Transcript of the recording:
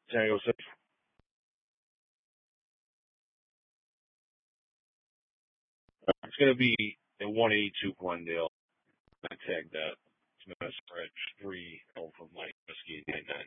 Tango 6. It's going to be a 182 Glendale. I tagged that. It's going to spread 3 Alpha Mike Whiskey 99.